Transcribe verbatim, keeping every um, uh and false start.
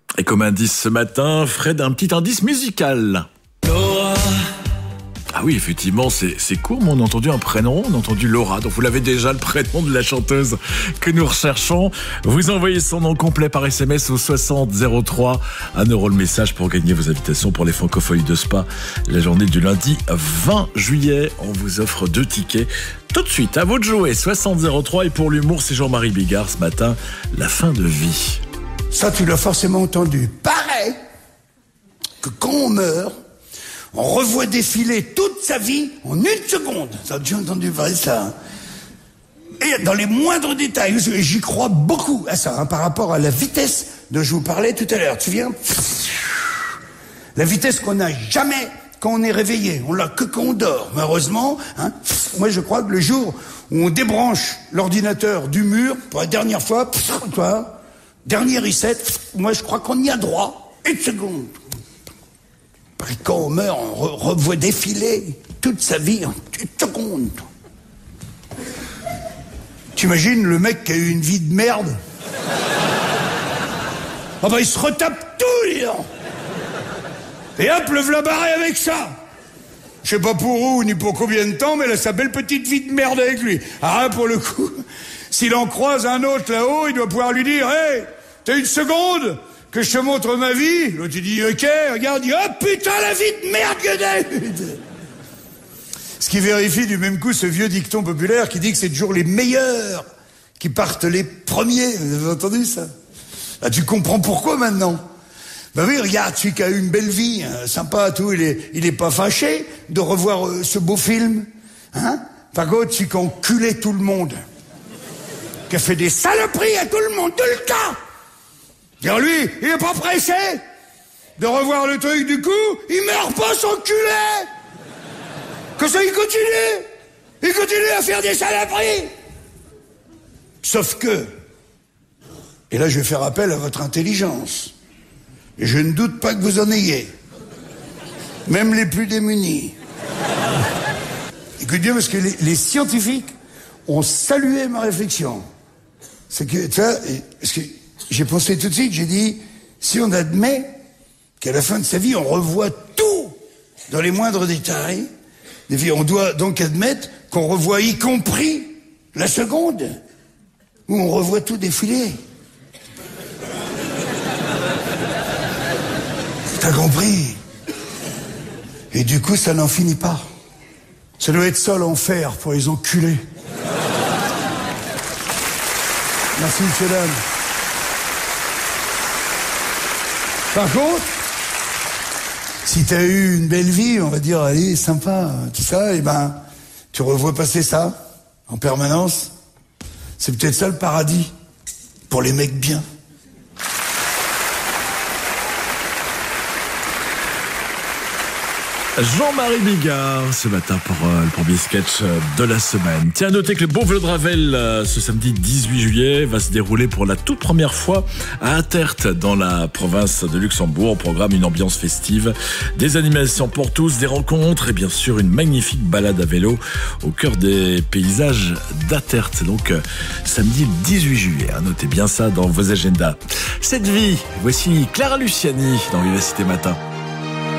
Et comme indice ce matin, Fred, un petit indice musical. Laura. Ah oui, effectivement, c'est, c'est court, mais on a entendu un prénom, on a entendu Laura. Donc vous l'avez déjà, le prénom de la chanteuse que nous recherchons. Vous envoyez son nom complet par S M S au soixante zéro trois. Un euro le message pour gagner vos invitations pour les Francopholies de Spa. La journée du lundi vingt juillet, on vous offre deux tickets. Tout de suite, à vous de jouer, soixante zéro trois. Et pour l'humour, c'est Jean-Marie Bigard ce matin, la fin de vie. Ça, tu l'as forcément entendu. Pareil que quand on meurt, on revoit défiler toute sa vie en une seconde. Ça a déjà entendu parler de ça. Et dans les moindres détails, j'y crois beaucoup à ça, hein, par rapport à la vitesse dont je vous parlais tout à l'heure. Tu viens, la vitesse qu'on n'a jamais quand on est réveillé. On l'a que quand on dort. Malheureusement, hein, moi je crois que le jour où on débranche l'ordinateur du mur, pour la dernière fois, toi, dernier reset, moi je crois qu'on y a droit. Une seconde. Et quand on meurt, on re- revoit défiler toute sa vie en une seconde. T'imagines le mec qui a eu une vie de merde? Ah bah il se retape tout, dis donc. Et hop, le v'là barré avec ça. Je sais pas pour où, ni pour combien de temps, mais là, sa belle petite vie de merde avec lui. Ah, pour le coup, s'il en croise un autre là-haut, il doit pouvoir lui dire « Hey, t'as une seconde que je te montre ma vie ?» L'autre, il dit « Ok, regarde, il dit « Oh putain, la vie de merde que t'as eue !» Ce qui vérifie du même coup ce vieux dicton populaire qui dit que c'est toujours les meilleurs qui partent les premiers. Vous avez entendu ça? Ah, tu comprends pourquoi maintenant? Ben oui, regarde, celui qui a eu une belle vie, hein, sympa, tout, il est, il est pas fâché de revoir euh, ce beau film. Hein? Par contre, celui qui a enculé tout le monde, qui a fait des saloperies à tout le monde, tout le temps. Dire lui, il est pas pressé de revoir le truc, du coup, il meurt pas son culé. Que ça, il continue. Il continue à faire des saloperies. Sauf que, et là je vais faire appel à votre intelligence, et je ne doute pas que vous en ayez, même les plus démunis. Écoute bien, parce que les, les scientifiques ont salué ma réflexion. C'est que, tu vois, parce que j'ai pensé tout de suite, j'ai dit, si on admet qu'à la fin de sa vie, on revoit tout dans les moindres détails, on doit donc admettre qu'on revoit y compris la seconde, où on revoit tout défiler. T'as compris? Et du coup, ça n'en finit pas. Ça doit être ça l'enfer pour les enculés. Merci, monsieur, dame. Par contre, si t'as eu une belle vie, on va dire, allez, sympa, tout ça, et ben, tu revois passer ça, en permanence. C'est peut-être ça le paradis, pour les mecs bien. Jean-Marie Bigard, ce matin pour euh, le premier sketch de la semaine. Tiens, à noter que le Beau Vélo de Ravel, euh, ce samedi dix-huit juillet, va se dérouler pour la toute première fois à Attert, dans la province de Luxembourg. On programme une ambiance festive, des animations pour tous, des rencontres et bien sûr une magnifique balade à vélo au cœur des paysages d'Attert. Donc, euh, samedi dix-huit juillet. Hein, notez bien ça dans vos agendas. Cette vie, voici Clara Luciani dans Vivacité Matin.